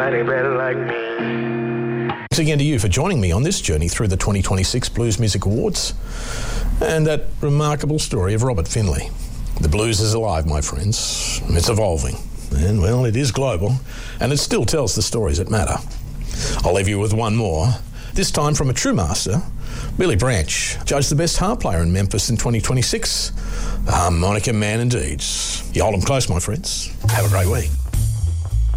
nobody better like me. Thanks again to you for joining me on this journey through the 2026 Blues Music Awards and that remarkable story of Robert Finley. The blues is alive, my friends. It's evolving. And, well, it is global. And it still tells the stories that matter. I'll leave you with one more. This time from a true master, Billy Branch, judged the best harp player in Memphis in 2026. The harmonica man indeed. You hold them close, my friends. Have a great week.